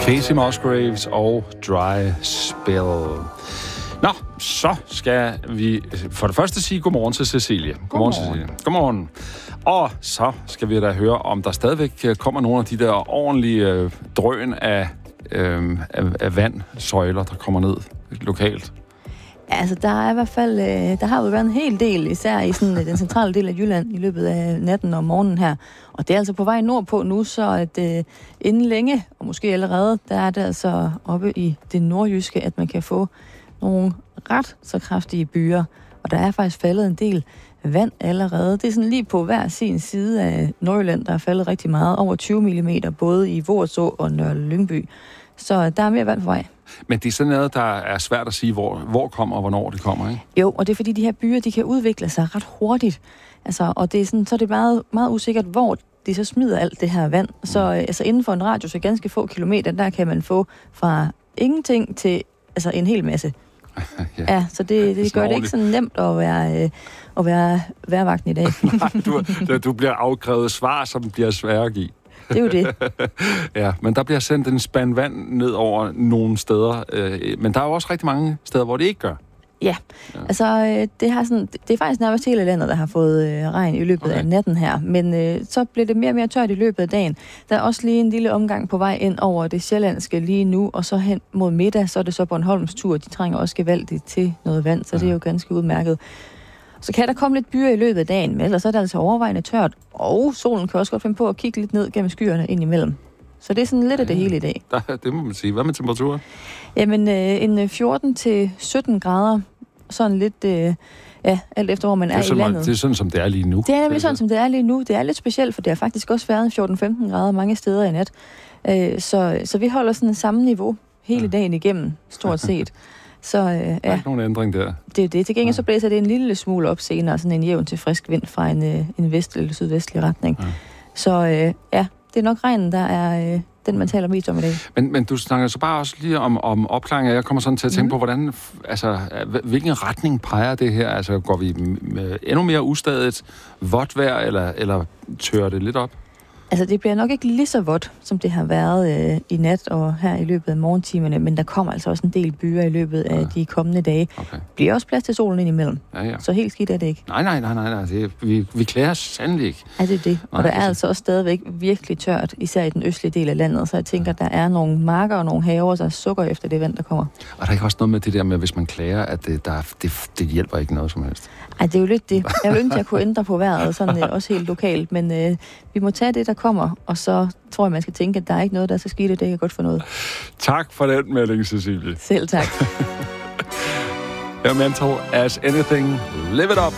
Casey Musgraves og Dry Spell. Nå, så skal vi for det første sige godmorgen til Cecilie. Godmorgen, Cecilie. Godmorgen. Og så skal vi da høre, om der stadigvæk kommer nogle af de der ordentlige drøn af vandsøjler, der kommer ned lokalt. Altså, der er i hvert fald, der har jo været en hel del, især i sådan, den centrale del af Jylland, i løbet af natten og morgenen her. Og det er altså på vej nordpå nu, så at inden længe, og måske allerede, der er det altså oppe i det nordjyske, at man kan få nogle ret så kraftige byer. Og der er faktisk faldet en del vand allerede. Det er sådan lige på hver sin side af Nordjylland, der er faldet rigtig meget. Over 20 mm, både i Voerså og Nørre Lyngby. Så der er mere vand på vej. Men det er sådan noget, der er svært at sige, hvor kommer og hvornår det kommer, ikke? Jo, og det er fordi, de her byer, de kan udvikle sig ret hurtigt. Altså, og det er sådan, så er det meget, meget usikkert, hvor de så smider alt det her vand. Så altså, inden for en radius af ganske få kilometer, der kan man få fra ingenting til altså, en hel masse. Ja, så det gør det ikke så nemt at være vejrvagten i dag. Nej, du bliver afkrævet svar, som bliver svære at give. Det er jo det. Ja, men der bliver sendt en spand vand ned over nogle steder. Men der er jo også rigtig mange steder, hvor det ikke gør. Ja. Altså det er faktisk nærmest hele landet, der har fået regn i løbet af natten her. Men så bliver det mere og mere tørt i løbet af dagen. Der er også lige en lille omgang på vej ind over det sjællandske lige nu, og så hen mod middag, så er det så Bornholms tur. De trænger også gevaldigt til noget vand, så det er jo ganske udmærket. Så kan der komme lidt byer i løbet af dagen, men ellers er det altså overvejende tørt. Og solen kan også godt finde på at kigge lidt ned gennem skyerne ind imellem. Så det er sådan lidt af det hele i dag. Det må man sige. Hvad med temperaturen? Jamen, en 14-17 grader. Sådan lidt, alt efter hvor man er i landet. Det er sådan, som det er lige nu. Det er nemlig sådan, som det er lige nu. Det er lidt specielt, for det har faktisk også været 14-15 grader mange steder i nat. Så vi holder sådan samme niveau hele dagen igennem, stort set. Så, der er ikke nogen ændring der. Det er det. Til gengæld så blæser det en lille smule op senere, sådan en jævn til frisk vind fra en vest- eller sydvestlig retning. Ja. Så det er nok regnen, der er den, man taler mest om i dag. Men du snakker så bare også lige om opklaring, og jeg kommer sådan til at tænke på, hvordan, altså, hvilken retning peger det her? Altså, går vi endnu mere ustadigt vådt vejr, eller tørrer det lidt op? Altså, det bliver nok ikke lige så vådt, som det har været i nat og her i løbet af morgentimerne, men der kommer altså også en del byer i løbet af de kommende dage. Okay. Bliver også plads til solen indimellem. Ja. Så helt skidt er det ikke. Nej. Vi klarer os sandelig ikke. Ja, det er det. Og der er altså også stadigvæk virkelig tørt, især i den østlige del af landet. Så jeg tænker, der er nogle marker og nogle haver, der sukker efter det vand, der kommer. Og der er ikke også noget med det der med, hvis man klager, at det hjælper ikke noget som helst? Ej, det er jo lidt det. Jeg vil ønske, at jeg kunne ændre på vejret, sådan også helt lokalt. Men vi må tage det, der kommer, og så tror jeg, man skal tænke, at der er ikke noget, der er så skidt, at det ikke er godt for noget. Tak for den melding, Cecilie. Selv tak. Mental as anything, live it up.